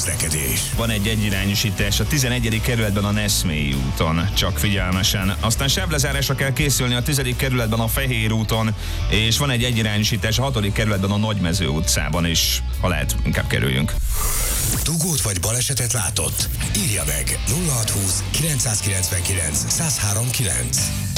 közlekedés. Van egy egyirányosítás a 11. kerületben a Neszmélyi úton, csak figyelmesen. Aztán sávlezárásra kell készülni a 10. kerületben a Fehér úton, és van egy egyirányosítás a 6. kerületben a Nagymező utcában is. Ha lehet, inkább kerüljünk. Dugót vagy balesetet látott? Írja meg 0620 999 1039.